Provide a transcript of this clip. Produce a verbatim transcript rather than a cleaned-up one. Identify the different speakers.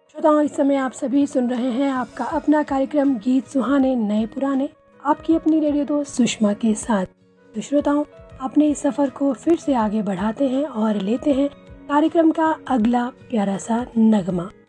Speaker 1: श्रोताओं, इस समय आप सभी सुन रहे हैं आपका अपना कार्यक्रम गीत सुहाने नए पुराने, आपकी अपनी रेडियो दोस्त सुषमा के साथ। तो श्रोताओं, अपने इस सफ़र को फिर से आगे बढ़ाते हैं और लेते हैं कार्यक्रम का अगला प्यारा सा नगमा।